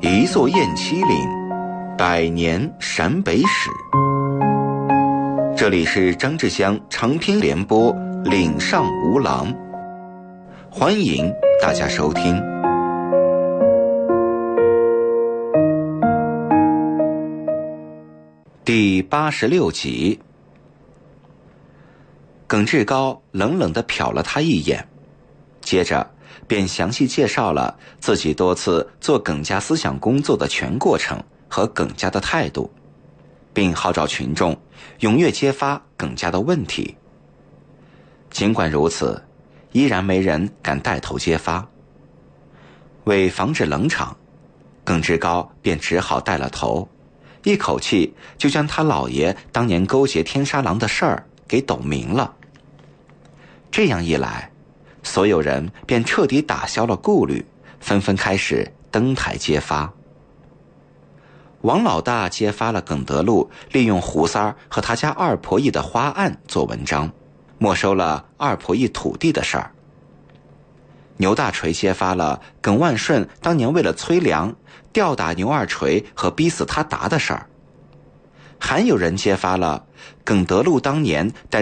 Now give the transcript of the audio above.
一座雁栖岭，百年陕北史。这里是张志香长篇联播《岭上无狼》，欢迎大家收听。第86集。耿志高冷冷地瞟了他一眼，接着便详细介绍了自己多次做耿家思想工作的全过程和耿家的态度，并号召群众踊跃揭发耿家的问题。尽管如此，依然没人敢带头揭发。为防止冷场，耿志高便只好带了头，一口气就将他老爷当年勾结天杀狼的事儿给抖明了。这样一来，所有人便彻底打消了顾虑，纷纷开始登台揭发。王老大揭发了耿德禄利用胡三儿和他家二婆姨的花案做文章，没收了二婆姨土地的事儿。牛大锤揭发了耿万顺当年为了催粮吊打牛二锤和逼死他达的事儿。还有人揭发了耿德禄当年